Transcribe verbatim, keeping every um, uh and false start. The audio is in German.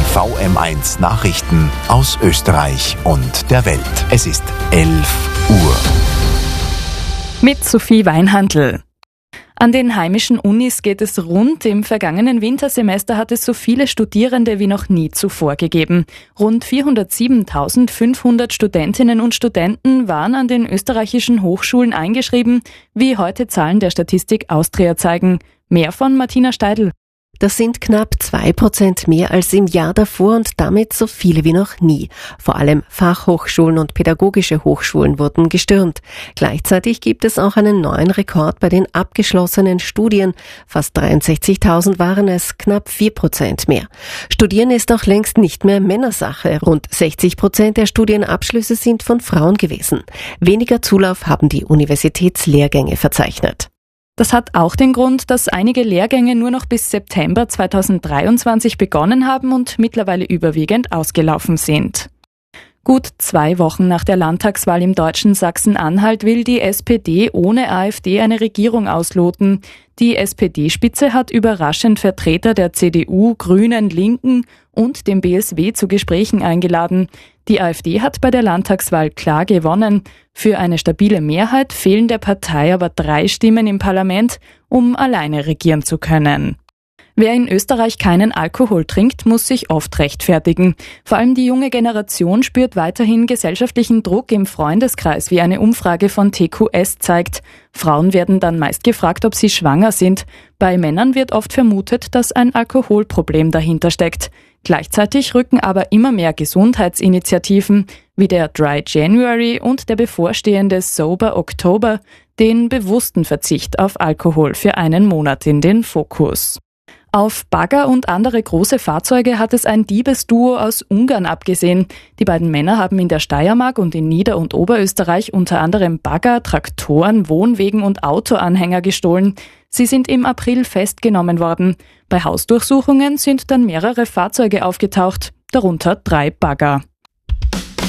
V M eins Nachrichten aus Österreich und der Welt. Es ist elf Uhr. Mit Sophie Weinhandl. An den heimischen Unis geht es rund. Im vergangenen Wintersemester hat es so viele Studierende wie noch nie zuvor gegeben. Rund vierhundertsiebentausendfünfhundert Studentinnen und Studenten waren an den österreichischen Hochschulen eingeschrieben, wie heute Zahlen der Statistik Austria zeigen. Mehr von Martina Steidl. Das sind knapp zwei Prozent mehr als im Jahr davor und damit so viele wie noch nie. Vor allem Fachhochschulen und pädagogische Hochschulen wurden gestürmt. Gleichzeitig gibt es auch einen neuen Rekord bei den abgeschlossenen Studien. Fast dreiundsechzigtausend waren es, knapp vier Prozent mehr. Studieren ist auch längst nicht mehr Männersache. Rund sechzig Prozent der Studienabschlüsse sind von Frauen gewesen. Weniger Zulauf haben die Universitätslehrgänge verzeichnet. Das hat auch den Grund, dass einige Lehrgänge nur noch bis September zweitausenddreiundzwanzig begonnen haben und mittlerweile überwiegend ausgelaufen sind. Gut zwei Wochen nach der Landtagswahl im deutschen Sachsen-Anhalt will die S P D ohne AfD eine Regierung ausloten. Die S P D-Spitze hat überraschend Vertreter der C D U, Grünen, Linken und dem B S W zu Gesprächen eingeladen. Die AfD hat bei der Landtagswahl klar gewonnen. Für eine stabile Mehrheit fehlen der Partei aber drei Stimmen im Parlament, um alleine regieren zu können. Wer in Österreich keinen Alkohol trinkt, muss sich oft rechtfertigen. Vor allem die junge Generation spürt weiterhin gesellschaftlichen Druck im Freundeskreis, wie eine Umfrage von T Q S zeigt. Frauen werden dann meist gefragt, ob sie schwanger sind. Bei Männern wird oft vermutet, dass ein Alkoholproblem dahinter steckt. Gleichzeitig rücken aber immer mehr Gesundheitsinitiativen, wie der Dry January und der bevorstehende Sober Oktober, den bewussten Verzicht auf Alkohol für einen Monat in den Fokus. Auf Bagger und andere große Fahrzeuge hat es ein Diebesduo aus Ungarn abgesehen. Die beiden Männer haben in der Steiermark und in Nieder- und Oberösterreich unter anderem Bagger, Traktoren, Wohnwegen und Autoanhänger gestohlen. Sie sind im April festgenommen worden. Bei Hausdurchsuchungen sind dann mehrere Fahrzeuge aufgetaucht, darunter drei Bagger.